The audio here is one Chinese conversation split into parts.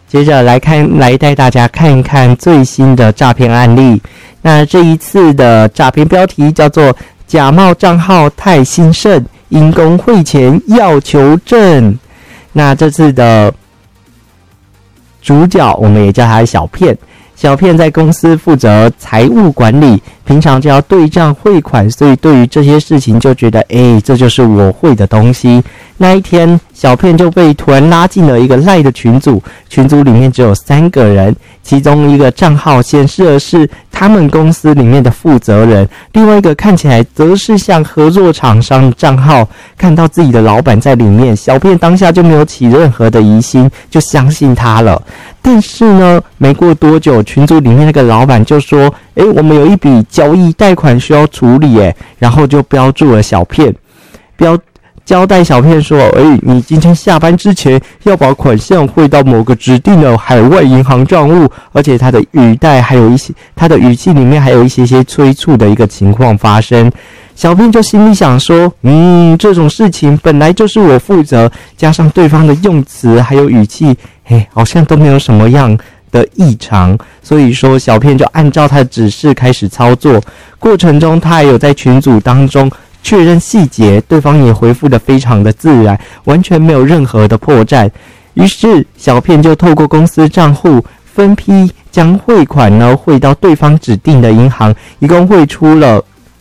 接着来带大家看一看最新的诈骗案例。那这一次的诈骗标题叫做假冒账号太兴盛，因公汇钱要求证。那这次的主角我们也叫他小骗。小骗在公司负责财务管理，平常就要对账汇款，所以对于这些事情就觉得这就是我会的东西。那一天小骗就被突然拉进了一个赖的群组，群组里面只有3个人，其中一个账号显示的是他们公司里面的负责人，另外一个看起来则是像合作厂商的账号。看到自己的老板在里面，小骗当下就没有起任何的疑心，就相信他了。但是呢，没过多久，群组里面那个老板就说我们有一笔交易贷款需要处理然后就标注了小骗，交代小骗说你今天下班之前要把款项汇到某个指定的海外银行账户，而且他的语带还有一些他的语气里面还有一些催促的一个情况发生。小骗就心里想说这种事情本来就是我负责，加上对方的用词还有语气好像都没有什么样的异常，所以说小骗就按照他的指示开始操作。过程中他还有在群组当中确认细节，对方也回复得非常的自然，完全没有任何的破绽。于是小骗就透过公司账户分批将汇款呢汇到对方指定的银行，一共汇出了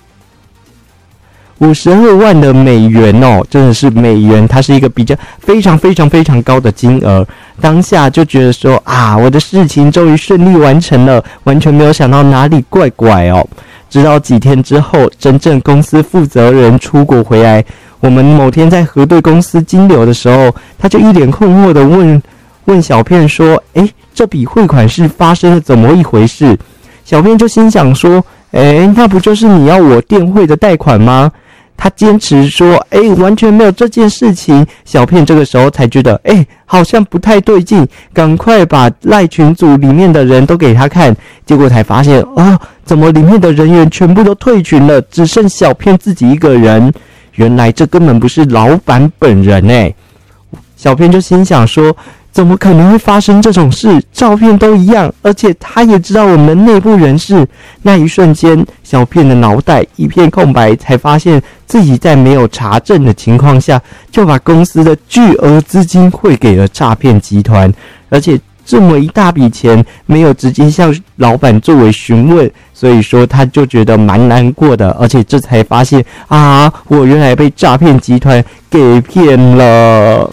52万的美元真的是美元，它是一个比较非常非常非常高的金额。当下就觉得说我的事情终于顺利完成了，完全没有想到哪里怪怪直到几天之后，真正公司负责人出国回来，我们某天在核对公司金流的时候，他就一脸困惑的问小骗说这笔汇款是发生了怎么一回事？小骗就心想说那不就是你要我电汇的贷款吗？他坚持说完全没有这件事情。小骗这个时候才觉得好像不太对劲，赶快把赖群组里面的人都给他看，结果才发现怎么里面的人员全部都退群了，只剩小骗自己一个人。原来这根本不是老板本人小骗就心想说怎么可能会发生这种事？照片都一样，而且他也知道我们的内部人士。那一瞬间，小骗的脑袋一片空白，才发现自己在没有查证的情况下，就把公司的巨额资金汇给了诈骗集团，而且这么一大笔钱没有直接向老板作为询问，所以说他就觉得蛮难过的，而且这才发现我原来被诈骗集团给骗了。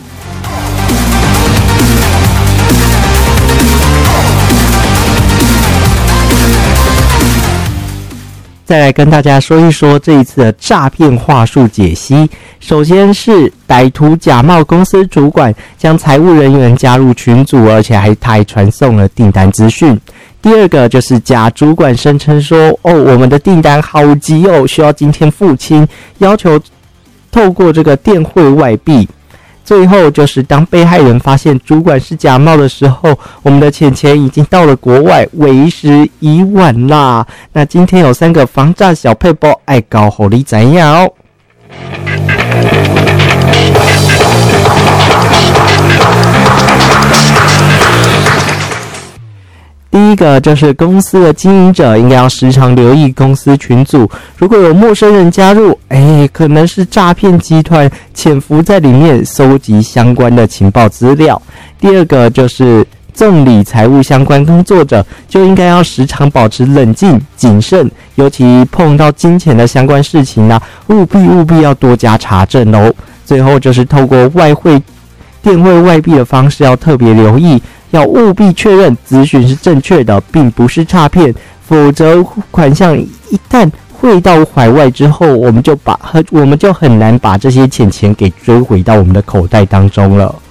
再来跟大家说一说这一次的诈骗话术解析。首先是歹徒假冒公司主管，将财务人员加入群组，而且他还传送了订单资讯。第二个就是假主管声称说我们的订单好急需要今天付清，要求透过这个电汇外币。最后就是当被害人发现主管是假冒的时候，我们的钱已经到了国外，为时已晚啦。那今天有3个防诈小撇步爱搞给你知道第一个就是公司的经营者应该要时常留意公司群组，如果有陌生人加入，可能是诈骗集团潜伏在里面搜集相关的情报资料。第二个就是纵理财务相关工作者就应该要时常保持冷静谨慎，尤其碰到金钱的相关事情务必要多加查证最后就是透过电汇外币的方式要特别留意，要务必确认资讯是正确的，并不是诈骗，否则款项一旦汇到海外之后，我们就很难把这些钱给追回到我们的口袋当中了。